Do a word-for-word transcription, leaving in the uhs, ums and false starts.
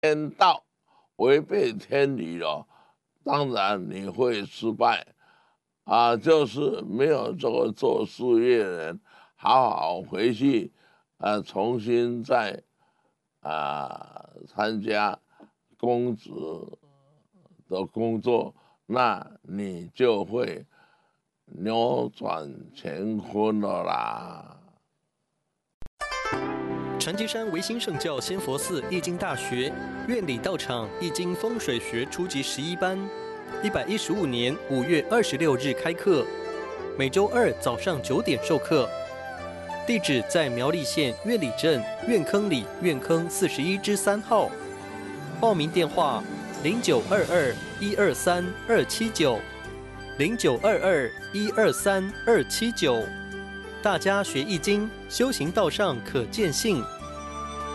天道，违背天理了，当然你会失败啊！就是没有这个做事业的人，好好回去啊，重新再啊参加公职的工作，那你就会扭转乾坤了啦。 成吉山维新圣教仙佛寺易经大学院里道场易经风水学初级十一班，一百一十五年五月二十六日开课，每周二早上九点授课。地址在苗栗县苑里镇苑坑里苑坑四十一之三号。报名电话零九二二一二三二七九零九二二一二三二七九。大家学易经，修行道上可见性。